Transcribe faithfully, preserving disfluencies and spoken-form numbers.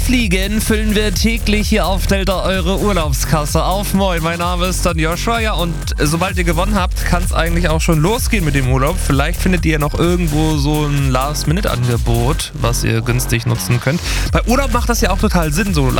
fliegen, füllen wir täglich hier auf Delta eure Urlaubskasse auf. Moin, mein Name ist dann Joshua, ja, und sobald ihr gewonnen habt, kann es eigentlich auch schon losgehen mit dem Urlaub. Vielleicht findet ihr noch irgendwo so ein Last-Minute-Angebot, was ihr günstig nutzen könnt. Bei Urlaub macht das ja auch total Sinn, so